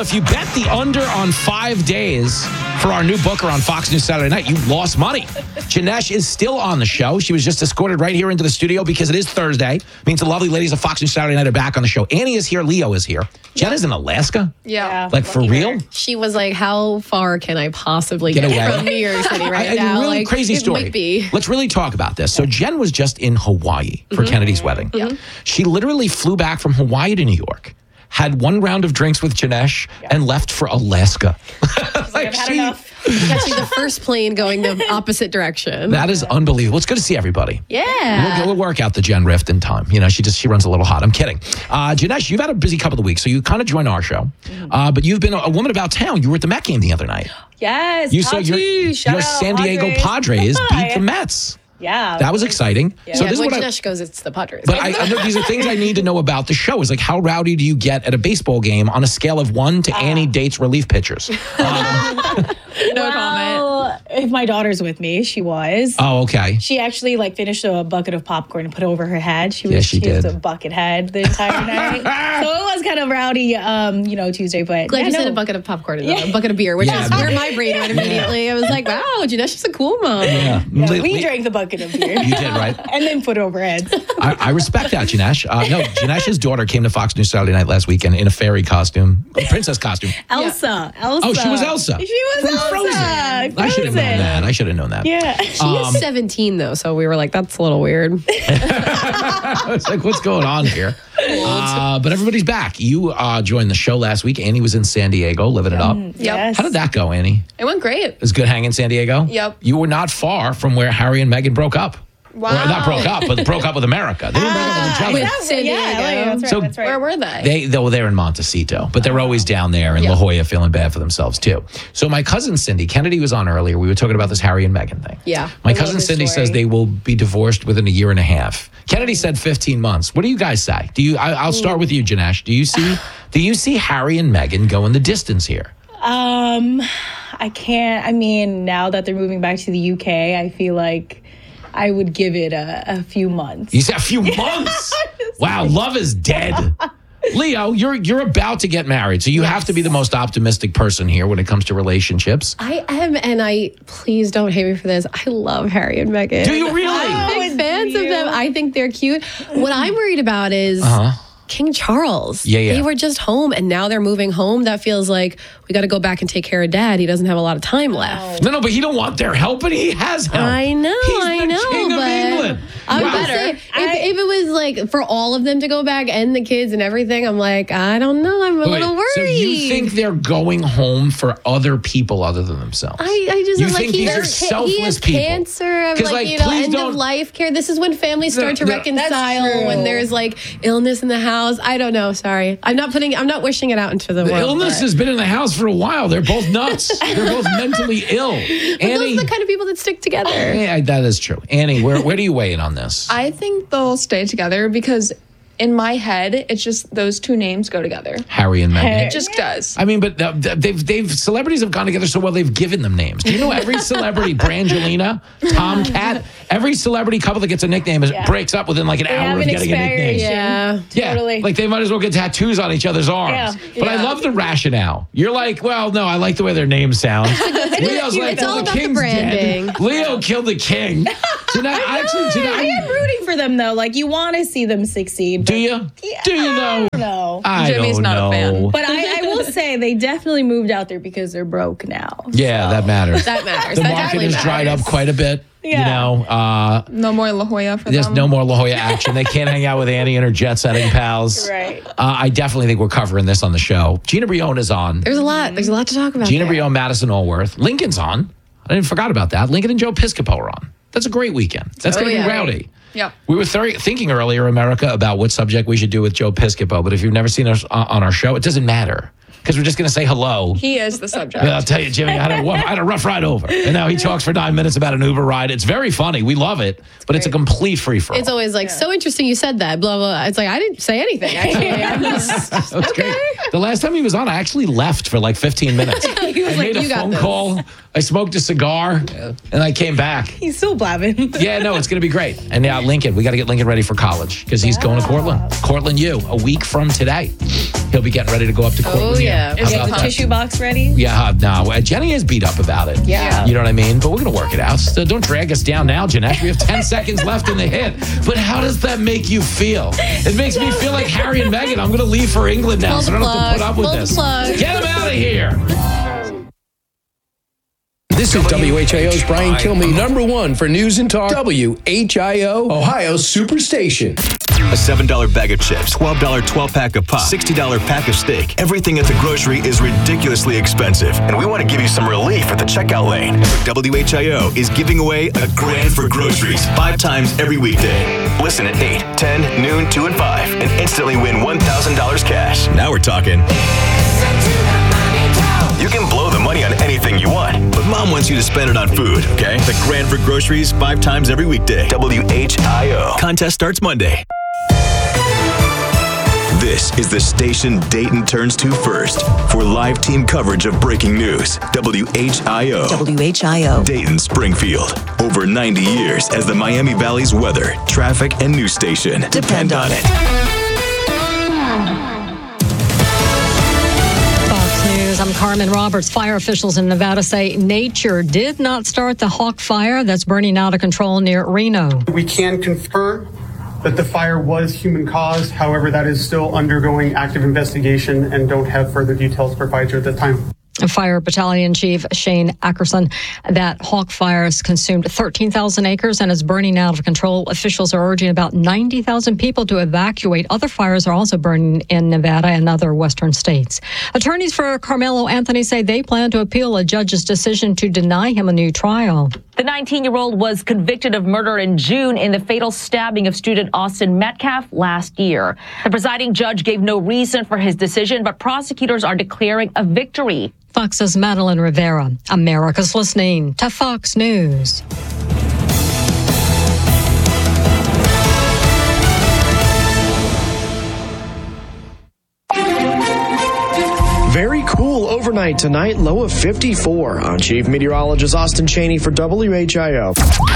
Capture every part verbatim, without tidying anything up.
if you bet the under on five days for our new booker on Fox News Saturday Night, you lost money. Janesh is still on the show. She was just escorted right here into the studio because it is Thursday. It means the lovely ladies of Fox News Saturday Night are back on the show. Annie is here. Leo is here. Jen is in Alaska? Yeah. Like, for real? She was like, how far can I possibly get, Get away? from New York City right I, I, now? really like, crazy it story. might be. Let's really talk about this. So Jen was just in Hawaii for Mm-hmm. Kennedy's wedding. Yeah. She literally flew back from Hawaii to New York, had one round of drinks with Janesh, and left for Alaska. Like, I've had she- enough. It's actually the first plane going the opposite direction. That is unbelievable. It's good to see everybody. Yeah. We'll, we'll work out the Jen Rift in time. You know, she just she runs a little hot. I'm kidding. Uh, Janesh, you've had a busy couple of weeks, so you kind of joined our show. Uh, but you've been a, a woman about town. You were at the Met game the other night. Yes. You saw your, Tatis, shout your out, San Diego Padres. Padres beat the Mets. Yeah. That was exciting. So yeah, this is when what I, Janesh goes, it's the Padres. but I, I know these are things I need to know about the show. Is like, how rowdy do you get at a baseball game on a scale of one to Annie dates relief pitchers? Um, no well, if my daughter's with me, she was. oh, okay. She actually like finished a bucket of popcorn and put it over her head. She was Yeah, she was did. a bucket head the entire night. So it was kind of rowdy, um, you know, Tuesday. But Glad yeah, you no. said a bucket of popcorn and not a bucket of beer, which Yeah, is beer. where my brain went immediately. I was like, wow, Janesh is a cool mom. Yeah. Yeah, Li- we li- drank the bucket of beer. You did, right? And then put it over heads. I, I respect that, Janesh. Uh, no, Janesh's daughter came to Fox News Saturday Night last weekend in a fairy costume, a princess costume. Elsa. Elsa. Oh, she was Elsa. She was From Elsa. Frozen. I should have known Frozen. that. I should have known that. Yeah. She is seventeen, though, so we were like, that's a little weird. It's like, what's going on here? Uh, but everybody's back. You uh, joined the show last week. Annie was in San Diego, living it up. Yes. How did that go, Annie? It went great. It was good hanging in San Diego? Yep. You were not far from where Harry and Meghan broke up. Wow. Well, not broke up, but broke up with America. They didn't break up with each other. With That's- San yeah, Diego. yeah, that's right. So- that's right. Where were they? They though they're in Montecito, but they're always down there in Yeah. La Jolla feeling bad for themselves too. So my cousin Cindy, Kennedy was on earlier. We were talking about this Harry and Meghan thing. Yeah. My I love cousin this Cindy story. says they will be divorced within a year and a half. Kennedy said fifteen months. What do you guys say? Do you? I, I'll start with you, Janesh. Do you see? Do you see Harry and Meghan going the distance here? Um, I can't. I mean, now that they're moving back to the U K, I feel like I would give it a, a few months. You said a few months. Wow, love is dead. Leo, you're you're about to get married, so you have to be the most optimistic person here when it comes to relationships. I am, and I please don't hate me for this. I love Harry and Meghan. Do you really? I'm big Oh, fans do of them. you? I think they're cute. What I'm worried about is Uh-huh. King Charles. Yeah, yeah. They were just home, and now they're moving home. That feels like we got to go back and take care of Dad. He doesn't have a lot of time left. No, no, but he don't want their help, but he has help. I know, He's I the know, king of but England. I'm Wow. just saying, if, I- if it was like for all of them to go back and the kids and everything, I'm like, I don't know. I'm a Wait, little worried. so you think they're going home for other people other than themselves? I, I just You am like think he these are has, ca- selfless he has people? cancer. I'm 'Cause, like, like, you know, please end don't- of life care. This is when families start to the- reconcile true. when there's like illness in the house. I don't know. Sorry, I'm not putting. I'm not wishing it out into the, The world. illness but- has been in the house for a while. They're both nuts. They're both mentally ill. But those Annie, are the kind of people that stick together. yeah, that is true. Annie, where where do you weigh in on this? I think they'll stay together because in my head, it's just those two names go together. Harry and Meghan. It just does. I mean, but th- th- they've they've celebrities have gone together so well they've given them names. Do you know every celebrity, Brangelina, Tomcat, every celebrity couple that gets a nickname is, Yeah. breaks up within like an They hour have of an getting a nickname. expiration. Yeah. Yeah, Totally. like they might as well get tattoos on each other's arms. Yeah. But I Yeah. love the rationale. You're like, well, no, I like the way their names sound. Leo's cute. like, It's well, all the about the king's branding. dead. Leo killed the king. So now, actually, so now- I am rooting for them though. Like you want to see them succeed. do you? Yeah, Do you know? No. I Jimmy's don't not a know. fan. But I, I will say they definitely moved out there because they're broke now. Yeah, that matters. That matters. The that market definitely has dried up matters. quite a bit. You Yeah. know, uh, No more La Jolla for there's them. no more La Jolla action. They can't hang out with Annie and her jet setting pals. Right. Uh, I definitely think we're covering this on the show. Gina Brillon is on. There's a lot. There's a lot to talk about. Gina there. Brillon, Madison Allworth. Lincoln's on. I didn't forgot about that. Lincoln and Joe Piscopo are on. That's a great weekend. That's Oh, going to yeah. be rowdy. Yep. We were thir- thinking earlier, America, about what subject we should do with Joe Piscopo. But if you've never seen us on on our show, it doesn't matter because we're just going to say hello. He is the subject. But I'll tell you, Jimmy, I had, a, I had a rough ride over. And now he talks for nine minutes about an Uber ride. It's very funny. We love it. But it's a complete free-for-all. It's always like so interesting. You said that. Blah blah. It's like I didn't say anything. Actually, I'm just, That was great. The last time he was on, I actually left for like fifteen minutes. I like, made a "You got phone this." call. I smoked a cigar, and I came back. He's still blabbing. Yeah, no, it's going to be great. And now Lincoln, we got to get Lincoln ready for college because he's going to Cortland. Cortland U, a week from today. He'll be getting ready to go up to court. Oh, with you. yeah. How Is about the that? tissue box ready? Yeah, no. Uh, Jenny is beat up about it. Yeah. You know what I mean? But we're going to work it out. So don't drag us down now, Janesh. We have ten seconds left in the hit. But how does that make you feel? It makes me feel like Harry and Meghan. I'm going to leave for England now, Pull so the I don't have to plug. put up with Pull the this. plug. Get him out of here. This is W H I O's Brian Kilmeade, number one for news and talk. W H I O, Ohio's Superstation. A seven dollar bag of chips, twelve dollar twelve-pack of pop, sixty dollar pack of steak. Everything at the grocery is ridiculously expensive, and we want to give you some relief at the checkout lane. W H I O is giving away a grand for groceries five times every weekday. Listen at eight, ten, noon, two, and five, and instantly win one thousand dollars cash. Now we're talking. You can blow the money on anything you want, but Mom wants you to spend it on food, okay? The grand for groceries five times every weekday. W H I O. Contest starts Monday. This is the station Dayton turns to first for live team coverage of breaking news. W H I O. W H I O. Dayton, Springfield. Over ninety years as the Miami Valley's weather, traffic, and news station. Depend on it. Fox News, I'm Carmen Roberts. Fire officials in Nevada say nature did not start the Hawk Fire that's burning out of control near Reno. We can confirm that the fire was human caused. However, that is still undergoing active investigation and don't have further details to provide you at this time. Fire Battalion Chief Shane Ackerson, that Hawk Fire has consumed thirteen thousand acres and is burning out of control. Officials are urging about ninety thousand people to evacuate. Other fires are also burning in Nevada and other western states. Attorneys for Carmelo Anthony say they plan to appeal a judge's decision to deny him a new trial. The nineteen-year-old was convicted of murder in June in the fatal stabbing of student Austin Metcalf last year. The presiding judge gave no reason for his decision, but prosecutors are declaring a victory. Fox's Madeline Rivera. America's listening to Fox News. Very cool overnight tonight, low of fifty-four. I'm Chief Meteorologist Austin Cheney for W H I O.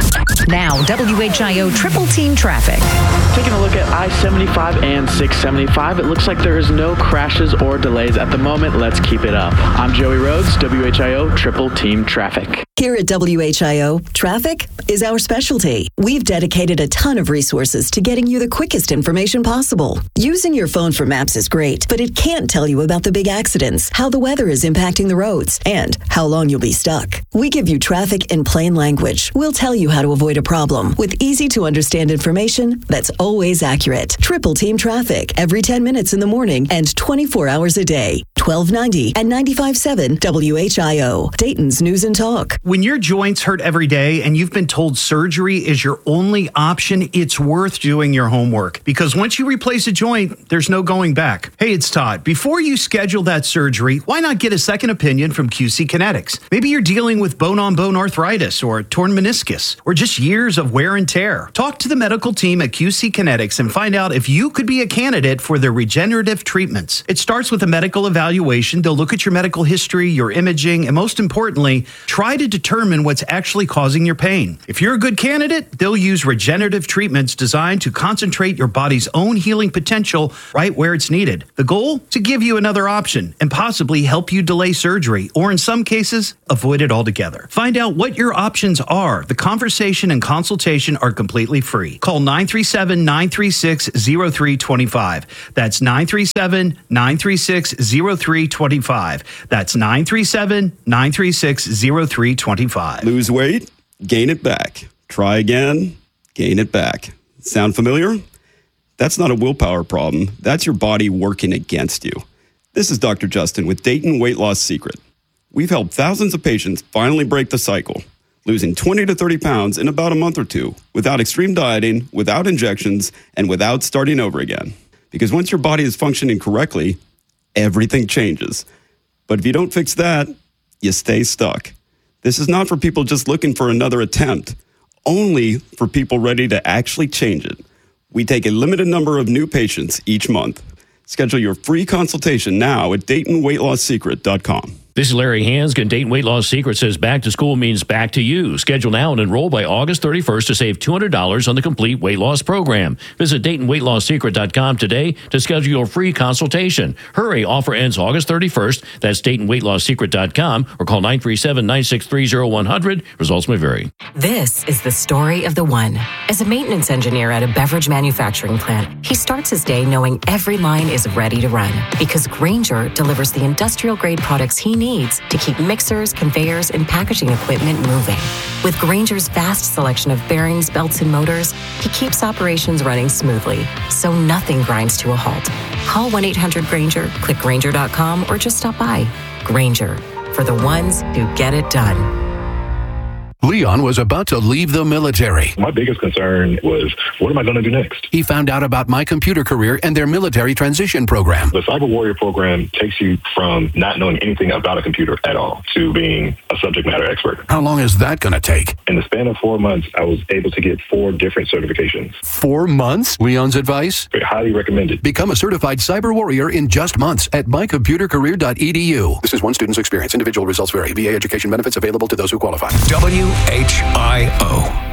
Now, W H I O Triple Team Traffic. Taking a look at I seventy-five and six seventy-five, it looks like there is no crashes or delays at the moment. Let's keep it up. I'm Joey Rhodes, W H I O Triple Team Traffic. Here at W H I O, traffic is our specialty. We've dedicated a ton of resources to getting you the quickest information possible. Using your phone for maps is great, but it can't tell you about the big accidents, how the weather is impacting the roads, and how long you'll be stuck. We give you traffic in plain language. We'll tell you how to avoid a problem with easy-to-understand information that's always accurate. Triple Team Traffic, every ten minutes in the morning and twenty-four hours a day. twelve ninety and ninety-five point seven W H I O, Dayton's News and Talk. When your joints hurt every day and you've been told surgery is your only option, it's worth doing your homework, because once you replace a joint, there's no going back. Hey, it's Todd. Before you schedule that surgery, why not get a second opinion from Q C Kinetics? Maybe you're dealing with bone-on-bone arthritis or a torn meniscus or just years of wear and tear. Talk to the medical team at Q C Kinetics and find out if you could be a candidate for their regenerative treatments. It starts with a medical evaluation. They'll look at your medical history, your imaging, and most importantly, try to determine what's actually causing your pain. If you're a good candidate, they'll use regenerative treatments designed to concentrate your body's own healing potential right where it's needed. The goal? To give you another option and possibly help you delay surgery, or in some cases, avoid it altogether. Find out what your options are. The conversation and consultation are completely free. Call nine three seven, nine three six, zero three two five. That's nine three seven, nine three six, zero three two five. That's nine three seven, nine three six, zero three two five. Lose weight, gain it back. Try again, gain it back. Sound familiar? That's not a willpower problem. That's your body working against you. This is Doctor Justin with Dayton Weight Loss Secret. We've helped thousands of patients finally break the cycle, losing twenty to thirty pounds in about a month or two, without extreme dieting, without injections, and without starting over again. Because once your body is functioning correctly, everything changes. But if you don't fix that, you stay stuck. This is not for people just looking for another attempt, only for people ready to actually change it. We take a limited number of new patients each month. Schedule your free consultation now at Dayton Weight Loss Secret dot com. This is Larry Hanskin. Dayton Weight Loss Secret says back to school means back to you. Schedule now and enroll by August thirty-first to save two hundred dollars on the complete weight loss program. Visit Dayton Weight Loss Secret dot com today to schedule your free consultation. Hurry, offer ends August thirty-first. That's Dayton Weight Loss Secret dot com or call nine three seven, nine six three, zero one zero zero. Results may vary. This is the story of the one. As a maintenance engineer at a beverage manufacturing plant, he starts his day knowing every line is ready to run because Grainger delivers the industrial-grade products he needs to keep mixers, conveyors, and packaging equipment moving. With Grainger's vast selection of bearings, belts, and motors, he keeps operations running smoothly, so nothing grinds to a halt. Call one eight hundred Grainger, click Grainger dot com, or just stop by. Grainger, for the ones who get it done. Leon was about to leave the military. My biggest concern was, what am I going to do next? He found out about My Computer Career and their military transition program. The Cyber Warrior program takes you from not knowing anything about a computer at all to being a subject matter expert. How long is that going to take? In the span of four months, I was able to get four different certifications. Four months? Leon's advice? Very highly recommended. Become a certified cyber warrior in just months at my computer career dot e d u. This is one student's experience. Individual results vary. V A education benefits available to those who qualify. W H I O.